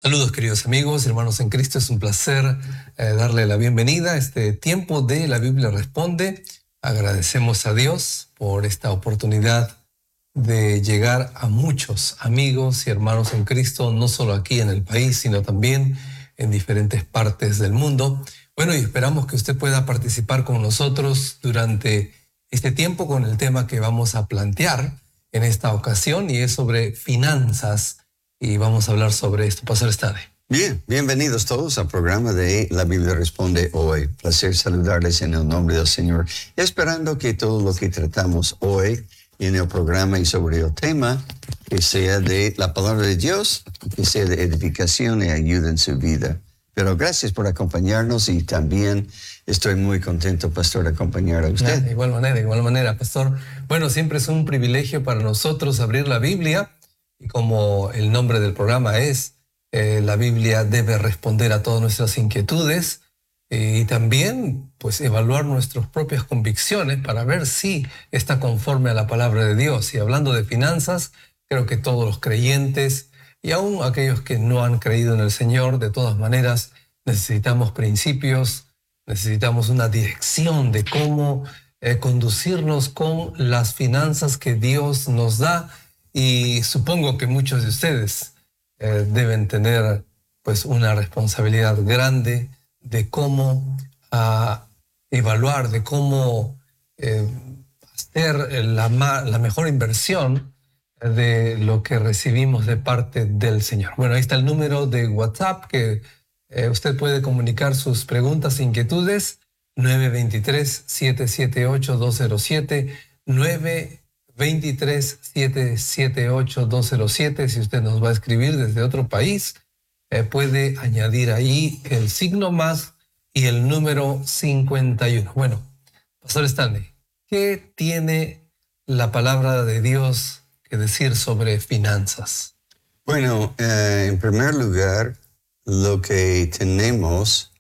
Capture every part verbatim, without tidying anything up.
Saludos, queridos amigos, hermanos en Cristo. Es un placer eh, darle la bienvenida a este tiempo de La Biblia Responde. Agradecemos a Dios por esta oportunidad de llegar a muchos amigos y hermanos en Cristo, no solo aquí en el país, sino también en diferentes partes del mundo. Bueno, y esperamos que usted pueda participar con nosotros durante este tiempo con el tema que vamos a plantear en esta ocasión, y es sobre finanzas. Y vamos a hablar sobre esto. Pastor Estade. Bien, bienvenidos todos al programa de La Biblia Responde hoy. Placer saludarles en el nombre del Señor. Esperando que todo lo que tratamos hoy en el programa y sobre el tema, que sea de la palabra de Dios, que sea de edificación y ayuda en su vida. Pero gracias por acompañarnos y también estoy muy contento, Pastor, de acompañar a usted. De igual manera, de igual manera, Pastor. Bueno, siempre es un privilegio para nosotros abrir la Biblia. Y como el nombre del programa es, eh, la Biblia debe responder a todas nuestras inquietudes eh, y también pues evaluar nuestras propias convicciones para ver si está conforme a la palabra de Dios. Y hablando de finanzas, creo que todos los creyentes y aún aquellos que no han creído en el Señor, de todas maneras necesitamos principios, necesitamos una dirección de cómo eh, conducirnos con las finanzas que Dios nos da. Y supongo que muchos de ustedes eh, deben tener pues una responsabilidad grande de cómo uh, evaluar, de cómo eh, hacer la, la mejor inversión de lo que recibimos de parte del Señor. Bueno, ahí está el número de WhatsApp que eh, usted puede comunicar sus preguntas e inquietudes. nueve dos tres, siete siete ocho, dos cero siete, nueve veintitrés, siete siete ocho, dos cero siete. Si usted nos va a escribir desde otro país, eh, puede añadir ahí el signo más y el número cincuenta y uno. Bueno, Pastor Stanley, ¿qué tiene la palabra de Dios que decir sobre finanzas? Bueno, eh, en primer lugar, lo que tenemos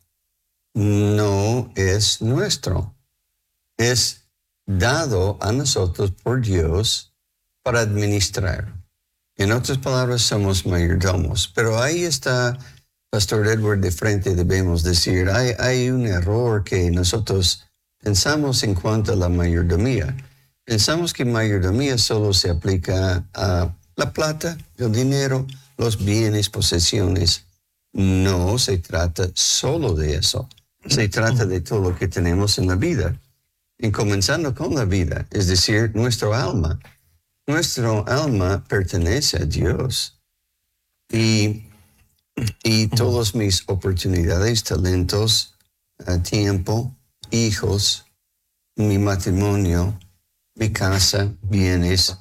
no es nuestro, es dado a nosotros por Dios para administrar. En otras palabras, somos mayordomos. Pero ahí está, Pastor Edward, de frente debemos decir, hay, hay un error que nosotros pensamos en cuanto a la mayordomía. Pensamos que mayordomía solo se aplica a la plata, el dinero, los bienes, posesiones. No se trata solo de eso. Se trata de todo lo que tenemos en la vida. Y comenzando con la vida, es decir, nuestro alma. Nuestro alma pertenece a Dios. Y, y todas mis oportunidades, talentos, tiempo, hijos, mi matrimonio, mi casa, bienes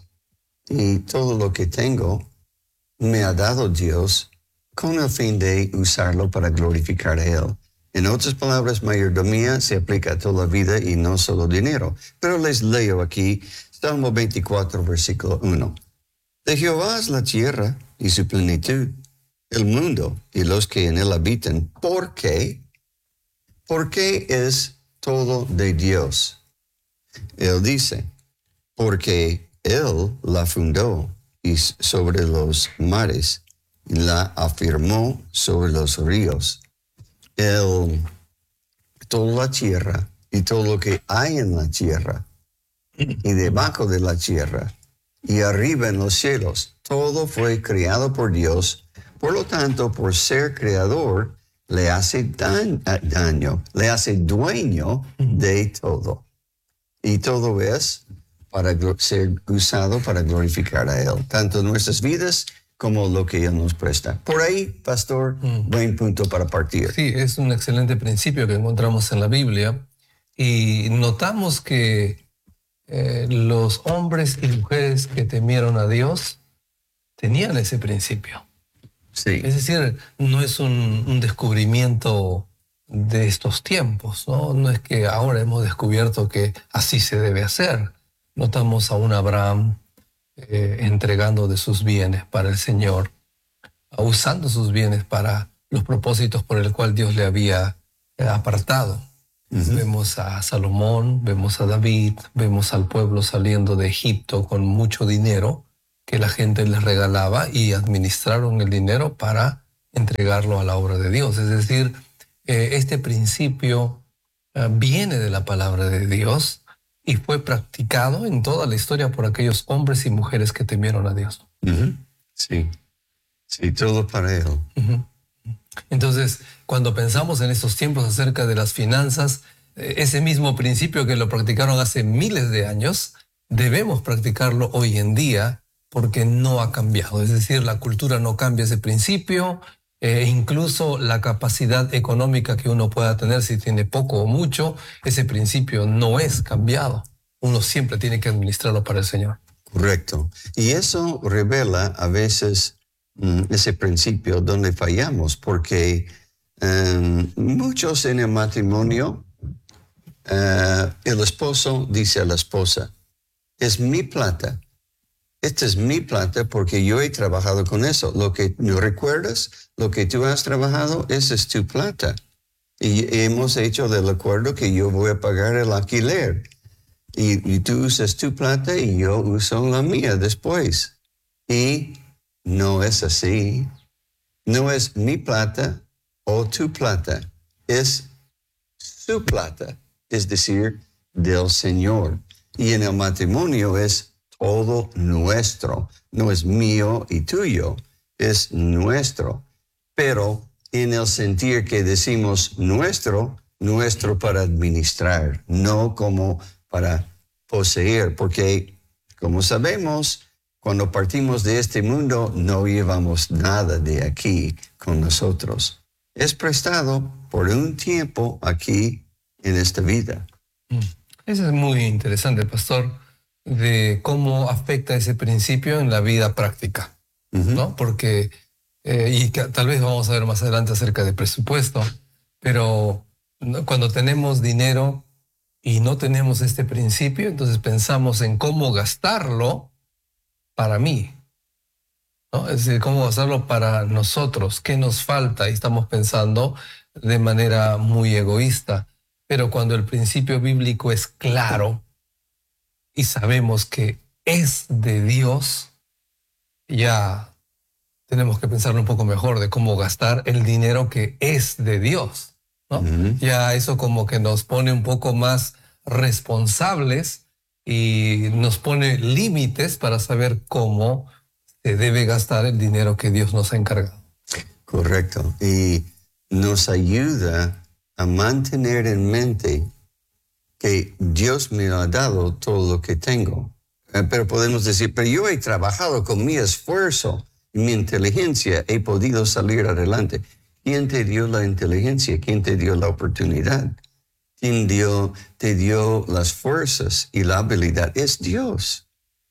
y todo lo que tengo, me ha dado Dios con el fin de usarlo para glorificar a Él. En otras palabras, mayordomía se aplica a toda la vida y no solo dinero. Pero les leo aquí, Salmo veinticuatro, versículo uno. De Jehová es la tierra y su plenitud, el mundo y los que en él habitan. ¿Por qué? Porque es todo de Dios. Él dice, porque Él la fundó y sobre los mares, y la afirmó sobre los ríos. El, toda la tierra y todo lo que hay en la tierra y debajo de la tierra y arriba en los cielos, todo fue creado por Dios. Por lo tanto, por ser creador, le hace dan, daño, le hace dueño de todo. Y todo es para ser usado para glorificar a Él, tanto en nuestras vidas como lo que Él nos presta. Por ahí, Pastor, mm. buen punto para partir. Sí, es un excelente principio que encontramos en la Biblia y notamos que eh, los hombres y mujeres que temieron a Dios tenían ese principio. Sí. Es decir, no es un, un descubrimiento de estos tiempos, ¿no? No es que ahora hemos descubierto que así se debe hacer. Notamos a un Abraham Eh, entregando de sus bienes para el Señor, usando sus bienes para los propósitos por el cual Dios le había eh, apartado. Uh-huh. Vemos a Salomón, vemos a David, vemos al pueblo saliendo de Egipto con mucho dinero que la gente les regalaba y administraron el dinero para entregarlo a la obra de Dios. Es decir, eh, este principio eh, viene de la palabra de Dios y fue practicado en toda la historia por aquellos hombres y mujeres que temieron a Dios. Uh-huh. Sí, sí, todo para Él. Uh-huh. Entonces, cuando pensamos en estos tiempos acerca de las finanzas, ese mismo principio que lo practicaron hace miles de años, debemos practicarlo hoy en día porque no ha cambiado. Es decir, la cultura no cambia ese principio, eh, incluso la capacidad económica que uno pueda tener, si tiene poco o mucho, ese principio no es cambiado. Uno siempre tiene que administrarlo para el Señor. Correcto. Y eso revela a veces mm, ese principio donde fallamos, porque um, muchos en el matrimonio, uh, el esposo dice a la esposa, es mi plata. Esta es mi plata porque yo he trabajado con eso. Lo que no recuerdas, lo que tú has trabajado, esa es tu plata. Y hemos hecho del acuerdo que yo voy a pagar el alquiler. Y, y tú usas tu plata y yo uso la mía después. Y no es así. No es mi plata o tu plata. Es su plata, es decir, del Señor. Y en el matrimonio es todo nuestro. No es mío y tuyo, es nuestro. Pero en el sentir que decimos nuestro, nuestro para administrar, no como para poseer, porque como sabemos, cuando partimos de este mundo, no llevamos nada de aquí con nosotros. Es prestado por un tiempo aquí en esta vida. Eso es muy interesante, pastor, de cómo afecta ese principio en la vida práctica, uh-huh. ¿no? Porque, eh, y que, tal vez vamos a ver más adelante acerca de presupuesto, pero ¿no? Cuando tenemos dinero y no tenemos este principio, entonces pensamos en cómo gastarlo para mí, ¿no? Es decir, cómo gastarlo para nosotros, qué nos falta, y estamos pensando de manera muy egoísta. Pero cuando el principio bíblico es claro y sabemos que es de Dios, ya tenemos que pensar un poco mejor de cómo gastar el dinero que es de Dios, ¿no? Uh-huh. Ya eso como que nos pone un poco más responsables y nos pone límites para saber cómo se debe gastar el dinero que Dios nos ha encargado. Correcto. Y nos ayuda a mantener en mente que Dios me ha dado todo lo que tengo. Eh, pero podemos decir, pero yo he trabajado con mi esfuerzo y mi inteligencia, he podido salir adelante. ¿Quién te dio la inteligencia? ¿Quién te dio la oportunidad? ¿Quién dio, te dio las fuerzas y la habilidad? Es Dios.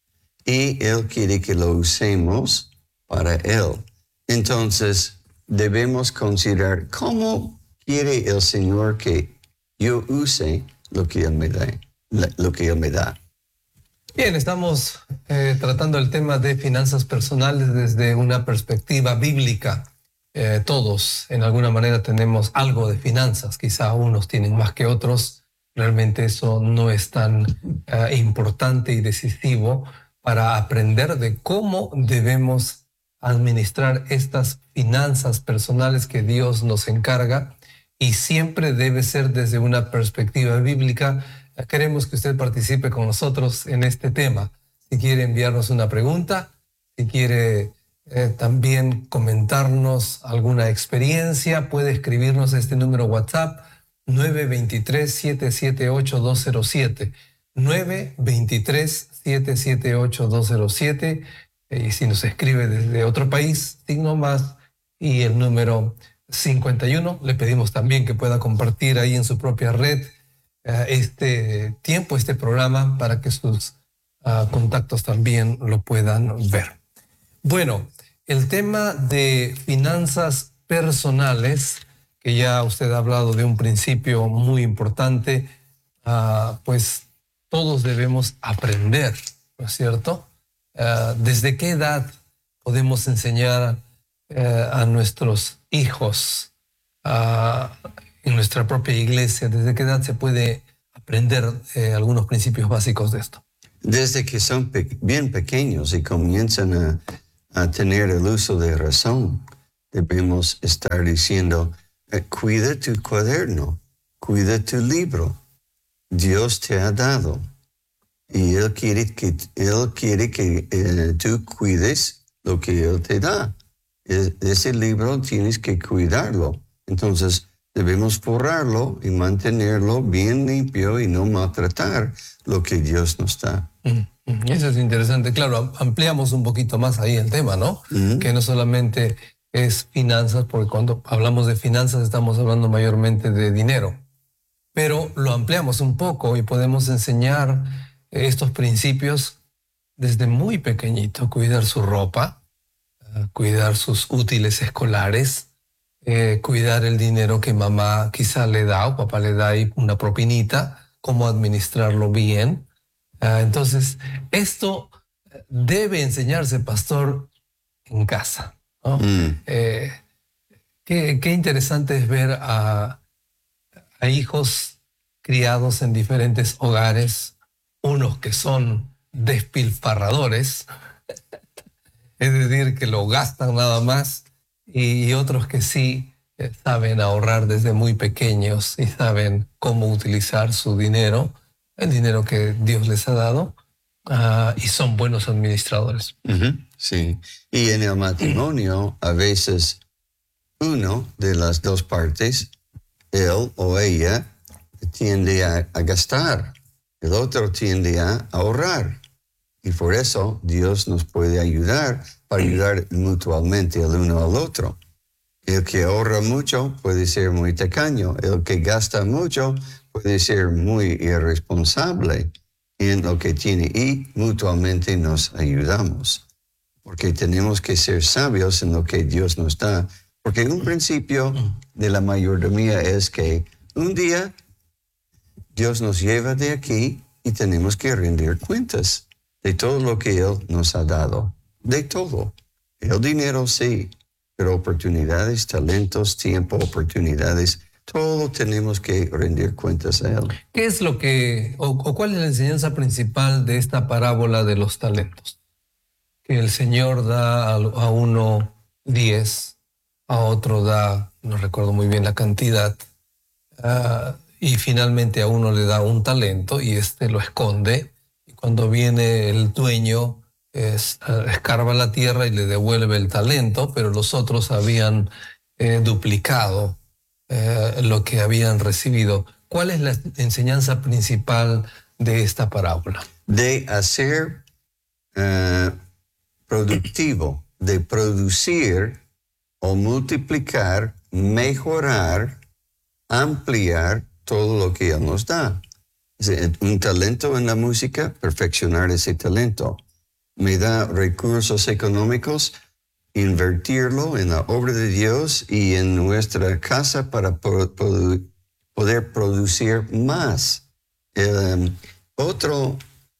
Y Él quiere que lo usemos para Él. Entonces, debemos considerar cómo quiere el Señor que yo use lo que Él me da. Lo que Él me da. Bien, estamos eh, tratando el tema de finanzas personales desde una perspectiva bíblica. Eh, todos, en alguna manera, tenemos algo de finanzas. Quizá unos tienen más que otros. Realmente eso no es tan uh, importante y decisivo para aprender de cómo debemos administrar estas finanzas personales que Dios nos encarga, y siempre debe ser desde una perspectiva bíblica. Queremos que usted participe con nosotros en este tema. Si quiere enviarnos una pregunta, si quiere eh, también comentarnos alguna experiencia, puede escribirnos a este número WhatsApp nueve dos tres, siete siete ocho, dos cero siete. nueve dos tres, siete siete ocho, dos cero siete. Y si nos escribe desde otro país, signo más y el número cincuenta y uno. Le pedimos también que pueda compartir ahí en su propia red uh, este tiempo, este programa, para que sus uh, contactos también lo puedan ver. Bueno, el tema de finanzas personales, que ya usted ha hablado de un principio muy importante, uh, pues todos debemos aprender, ¿no es cierto? Uh, ¿Desde qué edad podemos enseñar uh, a nuestros hijos uh, en nuestra propia iglesia? ¿Desde qué edad se puede aprender eh, algunos principios básicos de esto? Desde que son pe- bien pequeños y comienzan a, a tener el uso de razón. debemos estar diciendo, eh, cuida tu cuaderno, cuida tu libro. Dios te ha dado. Y Él quiere que, él quiere que eh, tú cuides lo que Él te da. Es, ese libro tienes que cuidarlo. Entonces, debemos forrarlo y mantenerlo bien limpio y no maltratar lo que Dios nos da. Mm, eso es interesante. Claro, ampliamos un poquito más ahí el tema, ¿no? Mm-hmm. Que no solamente es finanzas, porque cuando hablamos de finanzas estamos hablando mayormente de dinero. Pero lo ampliamos un poco y podemos enseñar estos principios desde muy pequeñito. Cuidar su ropa, uh, cuidar sus útiles escolares, Eh, cuidar el dinero que mamá quizá le da o papá le da ahí una propinita, cómo administrarlo bien. Uh, entonces, esto debe enseñarse, pastor, en casa, ¿no? Mm. Eh, qué, qué interesante es ver a, a hijos criados en diferentes hogares, unos que son despilfarradores, es decir, que lo gastan nada más, y otros que sí eh, saben ahorrar desde muy pequeños y saben cómo utilizar su dinero, el dinero que Dios les ha dado, uh, y son buenos administradores. Uh-huh. Sí, y en el matrimonio a veces uno de las dos partes, él o ella, tiende a, a gastar, el otro tiende a ahorrar. Y por eso Dios nos puede ayudar para ayudar mutuamente el uno al otro. El que ahorra mucho puede ser muy tacaño. El que gasta mucho puede ser muy irresponsable en lo que tiene. Y mutuamente nos ayudamos. Porque tenemos que ser sabios en lo que Dios nos da. Porque un principio de la mayordomía es que un día Dios nos lleva de aquí y tenemos que rendir cuentas de todo lo que Él nos ha dado, de todo. El dinero sí, pero oportunidades, talentos, tiempo, oportunidades, todo tenemos que rendir cuentas a Él. ¿Qué es lo que, o, o cuál es la enseñanza principal de esta parábola de los talentos? Que el Señor da a, a uno diez, a otro da, no recuerdo muy bien la cantidad, uh, y finalmente a uno le da un talento y este lo esconde. Cuando viene el dueño, es, escarba la tierra y le devuelve el talento, pero los otros habían eh, duplicado eh, lo que habían recibido. ¿Cuál es la enseñanza principal de esta parábola? De hacer uh, productivo, de producir o multiplicar, mejorar, ampliar todo lo que Él nos da. Un talento en la música, perfeccionar ese talento. Me da recursos económicos, invertirlo en la obra de Dios y en nuestra casa para po- po- poder producir más. Um, otro,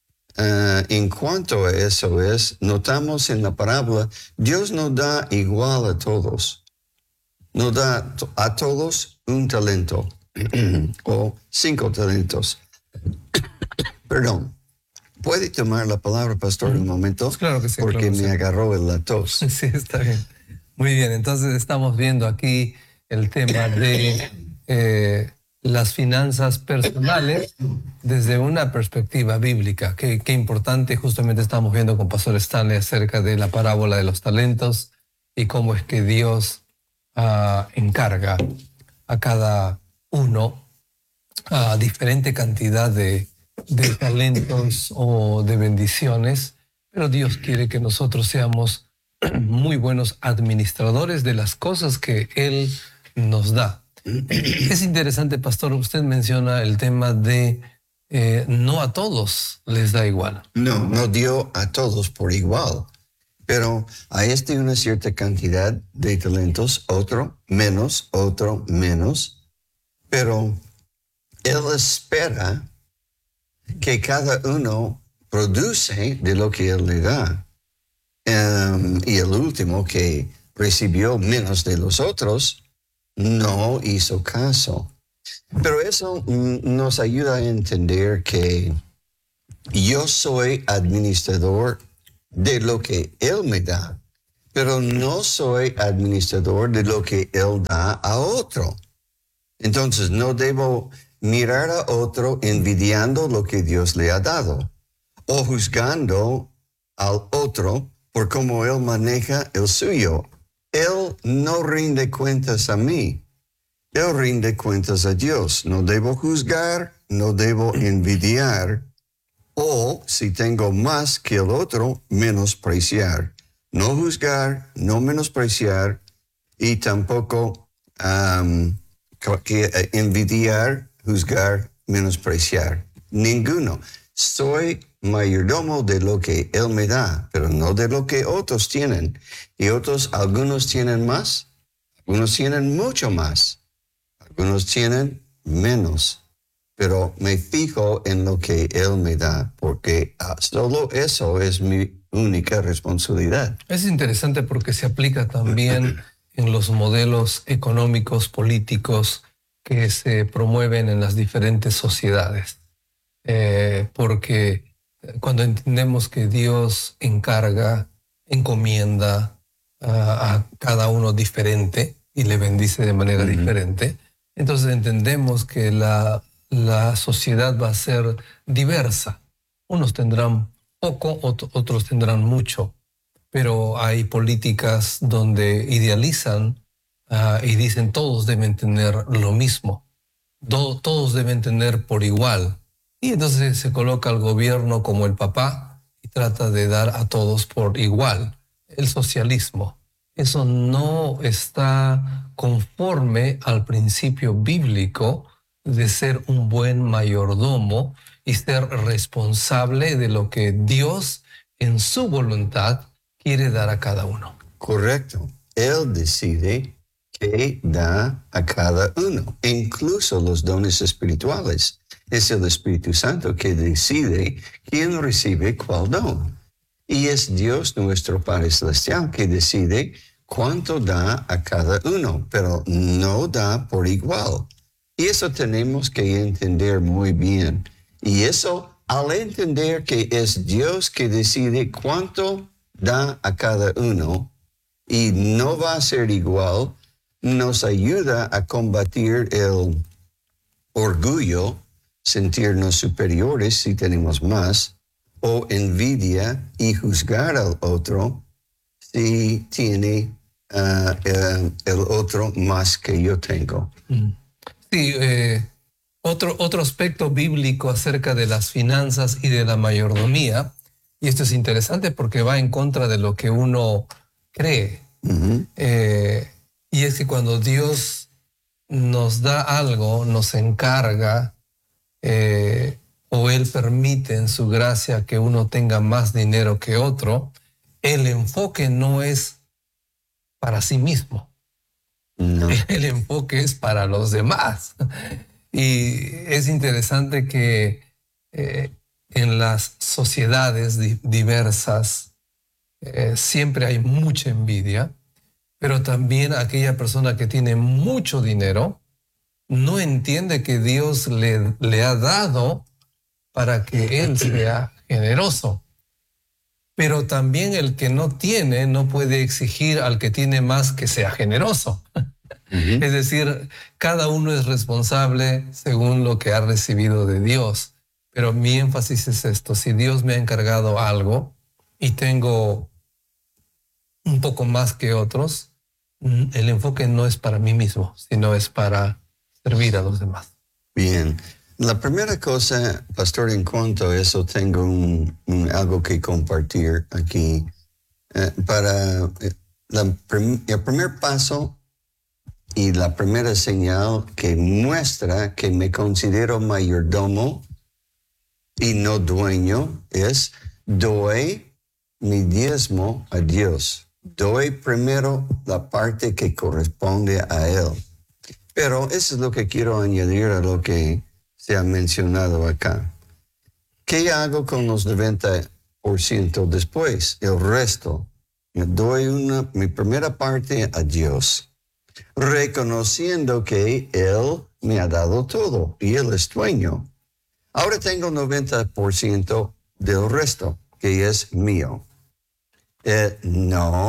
uh, en cuanto a eso es, notamos en la parábola, Dios no da igual a todos. No da a todos un talento o cinco talentos. Perdón. ¿Puede tomar la palabra, pastor, un momento? Pues claro que sí. Porque claro que me sí. agarró el la tos. Sí, está bien. Muy bien, entonces estamos viendo aquí el tema de eh, las finanzas personales desde una perspectiva bíblica. Qué, qué importante, justamente estamos viendo con Pastor Stanley acerca de la parábola de los talentos y cómo es que Dios uh, encarga a cada uno a diferente cantidad de, de talentos o de bendiciones, pero Dios quiere que nosotros seamos muy buenos administradores de las cosas que Él nos da. Es interesante, pastor, usted menciona el tema de eh, no a todos les da igual. No, no dio a todos por igual, pero a este una cierta cantidad de talentos, otro menos, otro menos, pero Él espera que cada uno produce de lo que Él le da. Um, y el último, que recibió menos de los otros, no hizo caso. Pero eso mm, nos ayuda a entender que yo soy administrador de lo que Él me da, pero no soy administrador de lo que Él da a otro. Entonces, no debo mirar a otro envidiando lo que Dios le ha dado o juzgando al otro por cómo Él maneja el suyo. Él no rinde cuentas a mí. Él rinde cuentas a Dios. No debo juzgar, no debo envidiar, o si tengo más que el otro, menospreciar. No juzgar, no menospreciar, y tampoco um, que, uh, envidiar, juzgar, menospreciar. Ninguno. Soy mayordomo de lo que Él me da, pero no de lo que otros tienen. Y otros, algunos tienen más, algunos tienen mucho más. Algunos tienen menos, pero me fijo en lo que Él me da, porque uh, solo eso es mi única responsabilidad. Es interesante porque se aplica también en los modelos económicos, políticos que se promueven en las diferentes sociedades. Eh, porque cuando entendemos que Dios encarga, encomienda uh, a cada uno diferente y le bendice de manera uh-huh. diferente, entonces entendemos que la, la sociedad va a ser diversa. Unos tendrán poco, ot- otros tendrán mucho, pero hay políticas donde idealizan uh, y dicen todos deben tener lo mismo, Do- todos deben tener por igual. Y entonces se coloca al gobierno como el papá y trata de dar a todos por igual. El socialismo. Eso no está conforme al principio bíblico de ser un buen mayordomo y ser responsable de lo que Dios en su voluntad quiere dar a cada uno. Correcto. Él decide qué da a cada uno, incluso los dones espirituales. Es el Espíritu Santo que decide quién recibe cuál don. Y es Dios, nuestro Padre Celestial, que decide cuánto da a cada uno, pero no da por igual. Y eso tenemos que entender muy bien. Y eso, al entender que es Dios que decide cuánto da a cada uno y no va a ser igual, nos ayuda a combatir el orgullo, sentirnos superiores si tenemos más, o envidia y juzgar al otro si tiene uh, uh, el otro más que yo tengo. Sí, eh, otro, otro aspecto bíblico acerca de las finanzas y de la mayordomía, y esto es interesante porque va en contra de lo que uno cree, uh-huh. eh, y es que cuando Dios nos da algo, nos encarga, eh, o Él permite en su gracia que uno tenga más dinero que otro, el enfoque no es para sí mismo. No. El enfoque es para los demás. Y es interesante que eh, en las sociedades di- diversas eh, siempre hay mucha envidia, pero también aquella persona que tiene mucho dinero no entiende que Dios le, le ha dado para que él sea generoso. Pero también el que no tiene no puede exigir al que tiene más que sea generoso. Uh-huh. Es decir, cada uno es responsable según lo que ha recibido de Dios. Pero mi énfasis es esto: si Dios me ha encargado algo y tengo un poco más que otros, el enfoque no es para mí mismo, sino es para servir a los demás. Bien. La primera cosa, pastor, en cuanto a eso, tengo un, un, algo que compartir aquí. Eh, para eh, la prim, el primer paso y la primera señal que muestra que me considero mayordomo y no dueño es: doy mi diezmo a Dios. Doy primero la parte que corresponde a Él. Pero eso es lo que quiero añadir a lo que se ha mencionado acá. ¿Qué hago con los noventa por ciento después? El resto. Doy una, mi primera parte a Dios, reconociendo que Él me ha dado todo y Él es dueño. Ahora tengo noventa por ciento del resto, que es mío. Eh, no,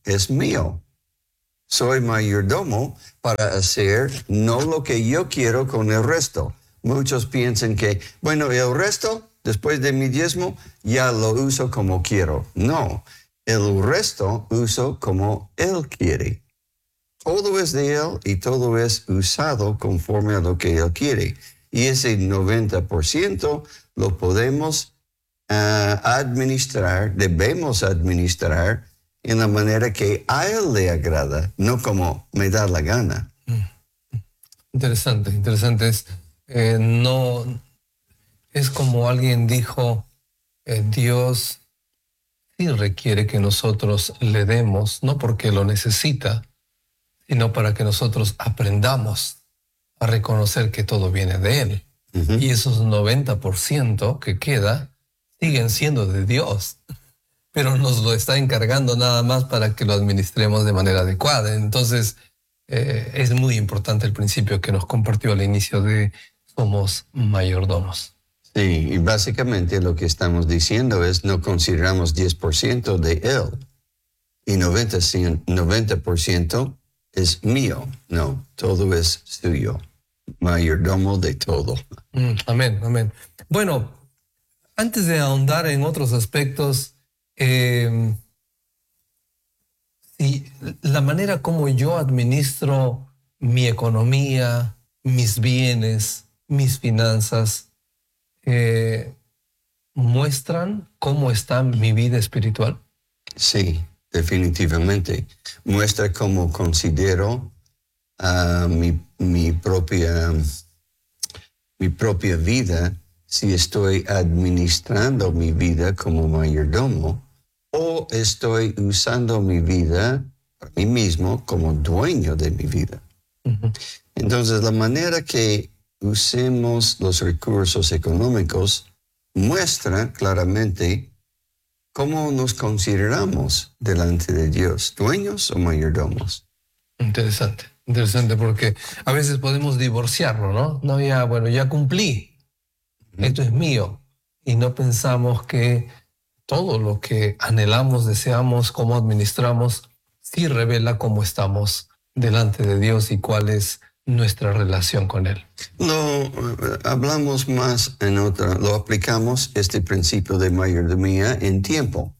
es mío. Soy mayordomo para hacer no lo que yo quiero con el resto. Muchos piensan que, bueno, el resto, después de mi diezmo, ya lo uso como quiero. No, el resto uso como Él quiere. Todo es de Él y todo es usado conforme a lo que Él quiere. Y ese noventa por ciento lo podemos uh, administrar, debemos administrar en la manera que a Él le agrada, no como me da la gana. Interesante, interesante. Es, eh, no, es como alguien dijo, eh, Dios sí requiere que nosotros le demos, no porque lo necesita, sino para que nosotros aprendamos a reconocer que todo viene de Él. Uh-huh. Y esos noventa por ciento que queda siguen siendo de Dios, pero nos lo está encargando nada más para que lo administremos de manera adecuada. Entonces, eh, es muy importante el principio que nos compartió al inicio de somos mayordomos. Sí, y básicamente lo que estamos diciendo es no consideramos diez por ciento de Él y noventa por ciento es mío. No, todo es suyo. Mayordomo de todo. Mm, amén, amén. Bueno, antes de ahondar en otros aspectos, eh, si la manera como yo administro mi economía, mis bienes, mis finanzas, eh, muestran cómo está mi vida espiritual. Sí, definitivamente. Muestra cómo considero uh, mi, mi, propia, mi propia vida, si estoy administrando mi vida como mayordomo o estoy usando mi vida para mí mismo como dueño de mi vida. Uh-huh. Entonces, la manera que usemos los recursos económicos muestra claramente cómo nos consideramos delante de Dios, dueños o mayordomos. Interesante, interesante, porque a veces podemos divorciarlo, ¿no? No, ya, bueno, ya cumplí, uh-huh. Esto es mío, y no pensamos que todo lo que anhelamos, deseamos, cómo administramos, sí revela cómo estamos delante de Dios y cuál es nuestra relación con Él. Lo uh, hablamos más en otra, lo aplicamos este principio de mayordomía en tiempo.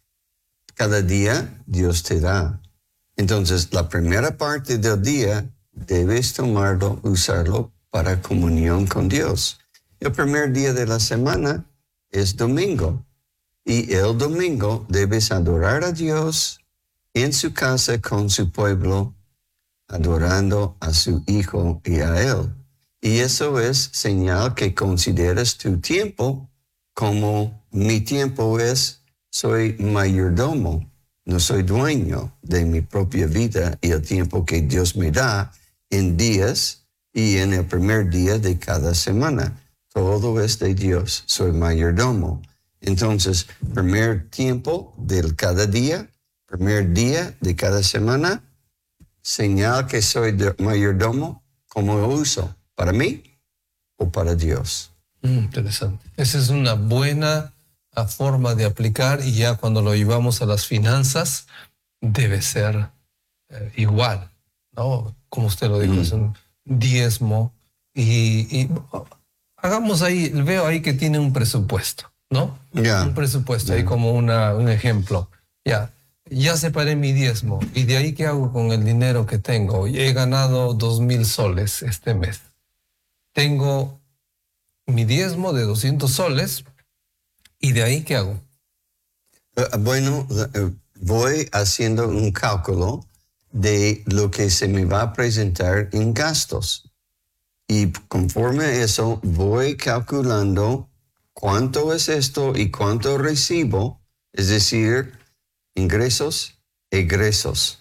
Cada día Dios te da. Entonces, la primera parte del día debes tomarlo, usarlo para comunión con Dios. El primer día de la semana es domingo. Y el domingo debes adorar a Dios en su casa con su pueblo, adorando a su Hijo y a Él. Y eso es señal que consideras tu tiempo como mi tiempo es, soy mayordomo, no soy dueño de mi propia vida y el tiempo que Dios me da en días y en el primer día de cada semana. Todo es de Dios, soy mayordomo. Entonces, primer tiempo de cada día, primer día de cada semana, señal que soy de mayordomo, ¿cómo lo uso? ¿Para mí o para Dios? Mm, interesante. Esa es una buena forma de aplicar y ya cuando lo llevamos a las finanzas debe ser eh, igual, ¿no? Como usted lo dijo, mm. es un diezmo y, y hagamos ahí, veo ahí que tiene un presupuesto, ¿no? Yeah. Un presupuesto, yeah. ahí como una, un ejemplo. Ya, ya separé mi diezmo y de ahí ¿qué hago con el dinero que tengo? He ganado dos mil soles este mes. Tengo mi diezmo de doscientos soles y de ahí ¿qué hago? Uh, bueno, uh, voy haciendo un cálculo de lo que se me va a presentar en gastos. Y conforme a eso voy calculando cuánto es esto y cuánto recibo, es decir, ingresos, egresos.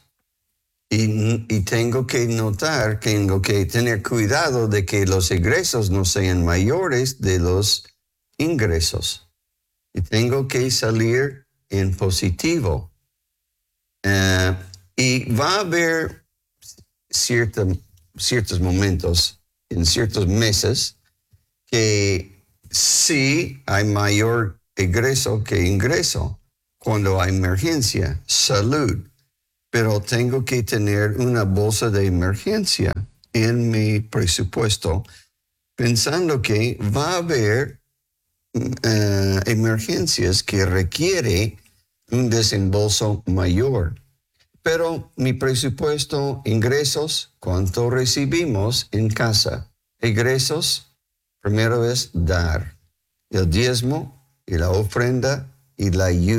Y, y tengo que notar, tengo que tener cuidado de que los egresos no sean mayores de los ingresos. Y tengo que salir en positivo. Uh, y va a haber cierta, ciertos momentos, en ciertos meses, que sí hay mayor egreso que ingreso. Cuando hay emergencia, salud, pero tengo que tener una bolsa de emergencia en mi presupuesto, pensando que va a haber uh, emergencias que requiere un desembolso mayor. Pero mi presupuesto, ingresos, ¿cuánto recibimos en casa? Egresos, primero es dar. El diezmo y la ofrenda y la ayuda.